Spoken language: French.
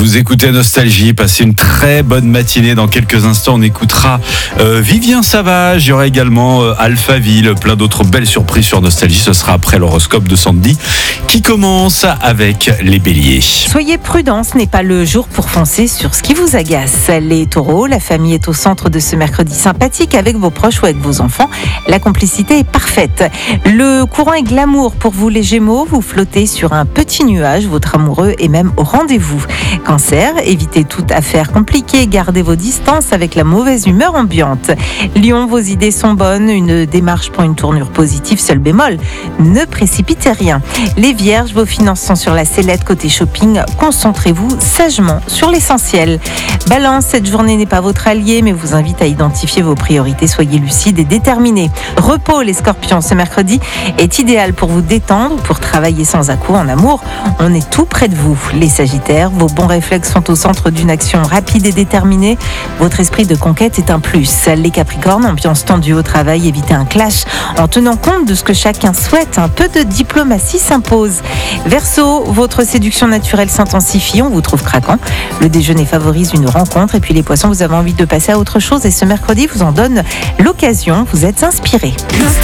Vous écoutez Nostalgie, passez une très bonne matinée. Dans quelques instants, on écoutera Vivien Savage. Il y aura également Alphaville, plein d'autres belles surprises sur Nostalgie. Ce sera après l'horoscope de Sandy qui commence avec les béliers. Soyez prudents, ce n'est pas le jour pour foncer sur ce qui vous agace. Les taureaux, la famille est au centre de ce mercredi sympathique avec vos proches ou avec vos enfants. La complicité est parfaite. Le courant est glamour pour vous les gémeaux. Vous flottez sur un petit nuage. Votre amoureux est même au rendez-vous. Cancer, évitez toute affaire compliquée. Gardez vos distances avec la mauvaise humeur ambiante. Lion, vos idées sont bonnes. Une démarche prend une tournure positive. Seul bémol, ne précipitez rien. Les vierges, vos finances sont sur la sellette côté shopping. Concentrez-vous sagement sur l'essentiel. Balance, cette journée n'est pas votre allié, mais vous invite à identifier vos priorités. Soyez lucide et déterminé. Repos, les scorpions, ce mercredi est idéal pour vous détendre, pour travailler sans à-coups en amour. On est tout près de vous. Les sagittaires, vos bons réflexes sont au centre d'une action rapide et déterminée. Votre esprit de conquête est un plus. Les capricornes, ambiance tendue au travail, évitez un clash en tenant compte de ce que chacun souhaite. Un peu de diplomatie s'impose. Verseau, votre séduction naturelle s'intensifie, on vous trouve craquant. Le déjeuner favorise une rencontre. Et puis les poissons, vous avez envie de passer à autre chose et ce mercredi vous en donne l'occasion. Vous êtes inspirés.